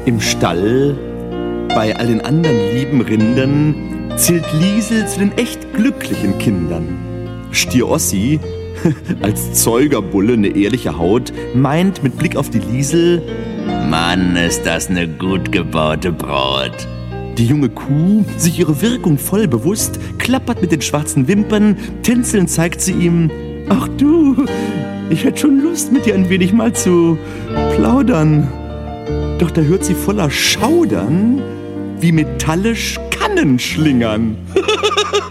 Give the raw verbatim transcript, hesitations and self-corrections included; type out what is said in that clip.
Im Stall, bei all den anderen lieben Rindern, zählt Liesel zu den echt glücklichen Kindern. Stier Ossi, als Zeugerbulle eine ehrliche Haut, meint mit Blick auf die Liesel: Mann, ist das eine gut gebaute Braut. Die junge Kuh, sich ihre Wirkung voll bewusst, klappert mit den schwarzen Wimpern, tänzelnd zeigt sie ihm: Ach du, ich hätte schon Lust, mit dir ein wenig mal zu plaudern. Doch da hört sie voller Schaudern, wie metallisch Kannen schlingern.